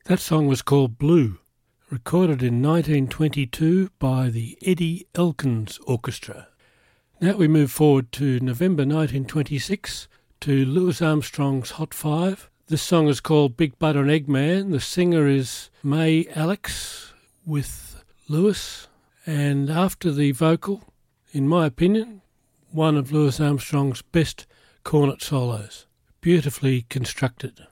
That song was called Blue, recorded in 1922 by the Eddie Elkins Orchestra. Now we move forward to November 1926 to Louis Armstrong's Hot Five. This song is called Big Butter and Egg Man. The singer is May Alex with Louis, and after the vocal, in my opinion, one of Louis Armstrong's best cornet solos. Beautifully constructed.